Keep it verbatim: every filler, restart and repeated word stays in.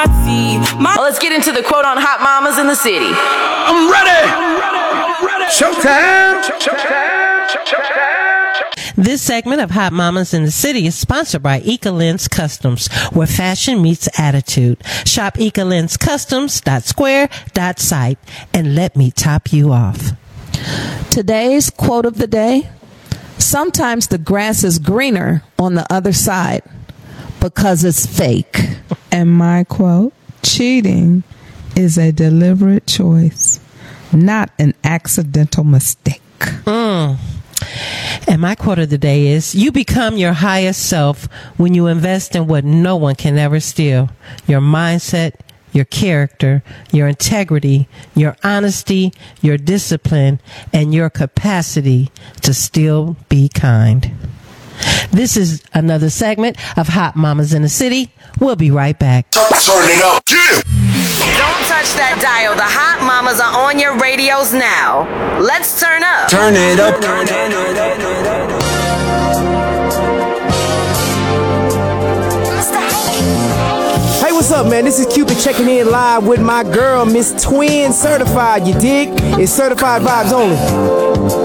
see. My well, let's get into the quote on hot mamas in the city. I'm ready. I'm ready. Showtime. Showtime. Showtime. This segment of Hot Mamas in the City is sponsored by Ecolens Customs, where fashion meets attitude. Shop ecolens customs dot square dot site and let me top you off. Today's quote of the day: sometimes the grass is greener on the other side because it's fake. And my quote: cheating is a deliberate choice, not an accidental mistake. Mm. And my quote of the day is: you become your highest self when you invest in what no one can ever steal: your mindset, your character, your integrity, your honesty, your discipline, and your capacity to still be kind. This is another segment of Hot Mamas in the City. We'll be right back. Turn it up. Yeah. Don't touch that dial. The hot mamas are on your radios now. Let's turn up. Turn it up. Turn it up. Hey, what's up, man? This is Cupid checking in live with my girl, Miss Twin Certified. You dig? It's certified vibes only.